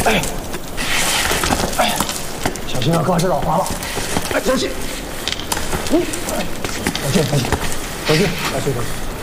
哎，哎，小心啊，哥，这老滑了。哎，小心。哎，小心，小心，小心，小心，小心。